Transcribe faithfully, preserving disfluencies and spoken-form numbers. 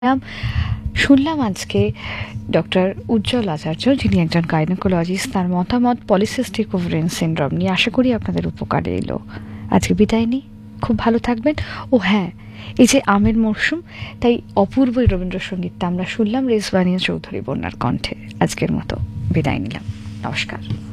শুনলাম আজকে ডক্টর উজ্জ্বল আচার্য, যিনি একজন গাইনোকোলজিস্ট, তার মতামত পলিসিস্টিক ওভারিয়ান সিনড্রোম নিয়ে। আশা করি আপনাদের উপকারে এলো। আজকে বিদায় নিই, খুব ভালো থাকবেন। ও হ্যাঁ, এই যে আমের মরশুম, তাই অপূর্ব রবীন্দ্রসঙ্গীতটা আমরা শুনলাম রেজওয়ানিয়া চৌধুরী বন্যার কণ্ঠে। আজকের মতো বিদায় নিলাম, নমস্কার।